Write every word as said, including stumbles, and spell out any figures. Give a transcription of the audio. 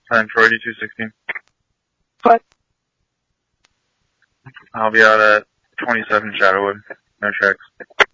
ten for eighty-two sixteen. What? I'll be out at twenty-seven Shadowwood. No checks.